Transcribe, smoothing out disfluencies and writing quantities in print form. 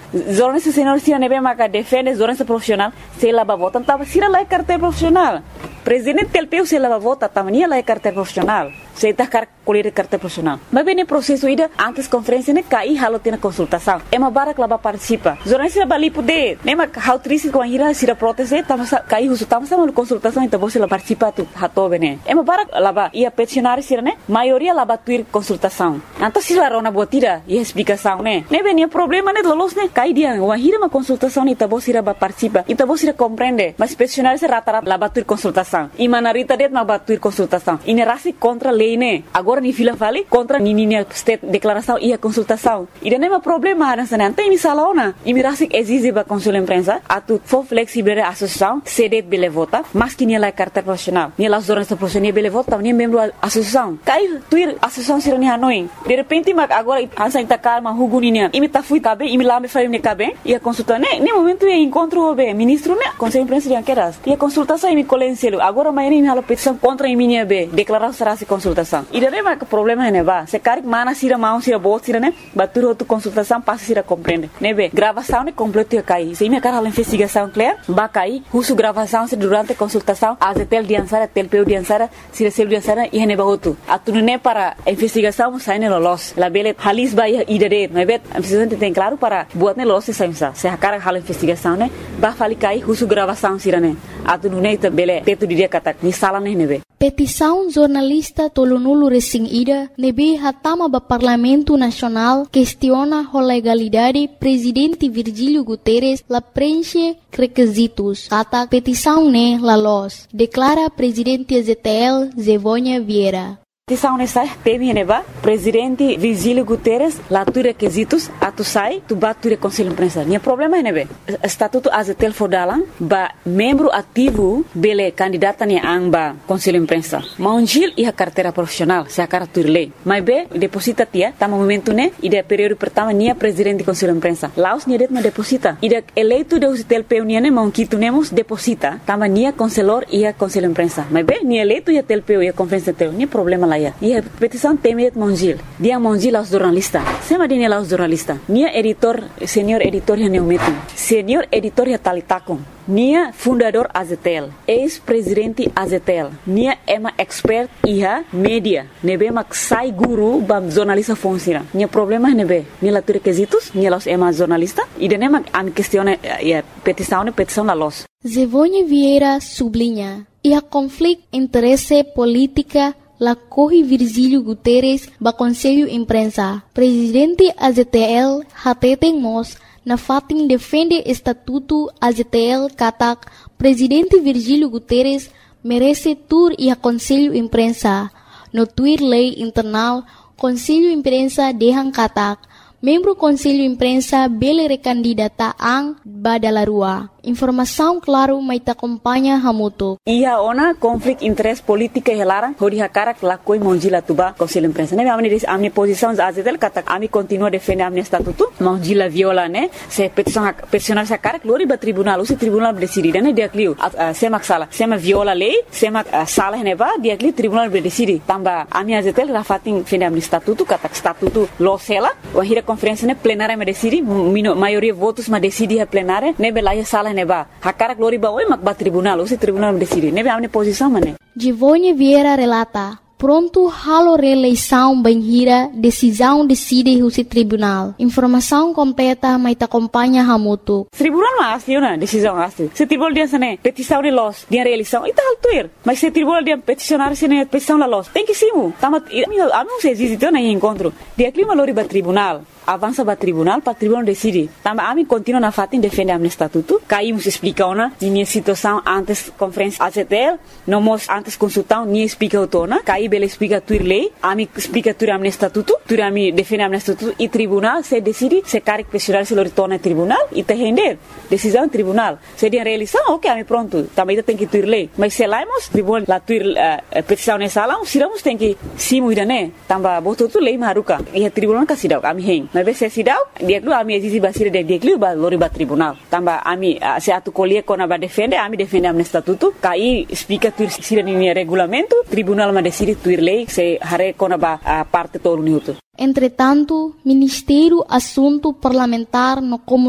Jornalista senhor sira nebe maka defende jornalista profissional, se lava vota, tava sira lá carteira profissional. Presidente TLPU se lava vota, tava nem lá carteira profissional. Se tá colher carteira profissional. Mas bem, no processo ida antes conferência né cai halo tem consultação. É uma barra que lá participa. Jornalista bali poder, nem mas how triste com a ira sira proteste, tava cai uso tava sama consultação então você lá participa tu hatobe né. É uma barra lá ia peticionar sira né. Maioria lá batuir consultação. Então se lá rona botira e explicação né. Nem bem problema né lolos né cai dia uma ira uma consultação então você lá participa. Então você compreende. Mas peticionar se rata lá batuir consultação. E manarita det ma batuir consultação. E ne rasi contra lei né. Agora ni fila fali contra nininha state declaração e a consultação. E não é problema nessa né. Tem misalona. E me rasi exige ba consul imprensa atu for flexible associação cedet bele vota, mas que nem lá carteira profissional. Nem lá jornalista profissional bele vota, nem membro associação. Cai tuir associação sira ni Hanoi. De repente mas agora ansa ita calma huguninya. E me tá fui cabe, e me lá me faz me cabe. E a consulta né, nem momento é encontro o ministro né, conselho imprensa de anqueras. E a consultação e me colencelo. Agora mas nem me petição contra a minha be, declaração será se consultação. E daí mas problema é né ba. Se cari mana sira mão sira bot sira né, batur outra consultação passa sira compreende. Né be, gravação né completo ia cair. Se minha cara a investigação clear, ba cair, uso gravação se durante a consultação, a tel diansara, telpeu diansara, sira sel diansara e ne ba outro. Atu né para a investigação sai ne lolos. La bele halis ba ia idere, né be, a investigação tem claro para buat ne lolos sai se a cara a investigação né, ba fali cair, uso gravação sira né. Atu né ita bele teto dia kata ni sala ne be. Petição jornalista Tolonulu Resing Ida nebe hatama ba Parlamento Nacional questiona a legalidade presidente Virgílio Guterres la preenche requisitos. Kata petição ne la los, declara presidente ZTL Zevônia Vieira. Petição nessa teme neba presidente Virgílio Guterres lá tu requisitos atu sai tu bature conselho imprensa. Nia problema é nebe estatuto azetel fodalang ba membro ativo bele candidata ni amba conselho imprensa. Maunjil e a carteira profissional se a carteira lei. Mas be deposita tia tá momento né e de período pertama nia presidente conselho imprensa. Laos nia det ma deposita. E de eleito de usitel peu né monquito nemos deposita tama nia conselor e a conselho imprensa. Mas be nia eleito e a tel peu e a conferência teu nia problema lá. E a petição temet Mongil. Dia Mongil aos jornalistas. Sema dia aos jornalistas. Nia editor, senior editor ya neumetum. Senior editor ya talitakon. Nia fundador Azetel. Ex-presidente Azetel. Nia ema expert iha media. Nebe mak sai guru bam jornalista fonsira. Nia problema nebe. Nia la requisitos. Nia los ema jornalista. E de nema am questione petição la los. Zevônia Vieira sublinha. E a conflito interesse política la corre Virgílio Guterres ba Conselho Imprensa. Presidente AZTL hateten mos na fatin defende estatuto AZTL katak Presidente Virgílio Guterres merece tur e a Conselho Imprensa. No tuir lei internal Conselho Imprensa dehang katak membro Conselho Imprensa bele recandidata ang badalarua. Informação claro mai ta acompanha hamuto. Ia ona conflict interest politika helarang hodi hakara lakoi monjila tuba Conselho Imprensa. Ne amni posição azetel kata ami continua defender amni estatuto monjila viola ne se peticionar sa cara glori ba tribunal usi tribunal decide ne dia clio semak sala sema viola lei semak sala ne ba dia clio tribunal decide tamba ami azetel rafatin defender amni estatuto kata estatuto losela wahira conferência ne plenária me decide maioria votos ma decide a plenária ne belaya sala neba hakara glori ba oi mak ba tribunal usi tribunal decide nebe amne posição mane Zevônia Vieira relata pronto halo reeleição banhira decisão decide o tribunal informação completa mai ta acompanha hamuto tribunal mas na decisão asli se tribunal dia sane petição de los dia reeleição ita altuir mas se tribunal dia peticionar sene petição la los tem que simu tamat anu se existe na encontro dia clima lori ba tribunal avança para tribunal decide. Também a mim continua na fatin defende a estatuto. Caímos explica ona minha situação antes conferência AZTL, não mos antes consultão nem explica otona. Caí bele explica tuir lei, a mim explica tuir a estatuto, tuir a mim defende a estatuto e tribunal se decide se caric pessoal se retorna tribunal e te render decisão tribunal. Se dia realização, ok, a mim pronto. Também tem que tuir lei. Mas se laimos tribunal la tuir petição nessa lá, siramos tem que simu idane. Também botou tu lei maruca e a tribunal casidau a mim hen. Mas se sidau dia dulu ami exisi basir dia dulu ba lori ba tribunal tamba ami se atu colher kona ba defende ami defende am estatuto kai explica tu sira ni regulamento tribunal ma decide tuir lei se hare kona ba parte todo minuto. Entretanto, Ministério Assunto Parlamentar no